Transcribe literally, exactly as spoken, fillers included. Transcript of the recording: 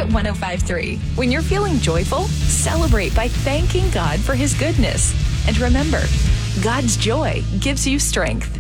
one oh five point three. When you're feeling joyful, celebrate by thanking God for His goodness. And remember, God's joy gives you strength.